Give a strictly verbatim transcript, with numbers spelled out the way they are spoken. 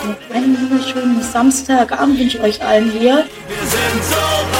Einen wunderschönen Samstagabend wünsche ich euch allen hier. Wir sind so